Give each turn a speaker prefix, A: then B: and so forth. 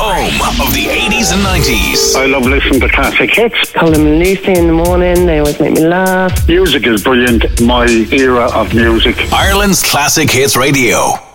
A: home of the 80s and 90s.
B: I love listening to classic hits.
C: Colin and Lucy in the morning, they always make me laugh.
B: Music is brilliant. My era of music.
A: Ireland's Classic Hits Radio.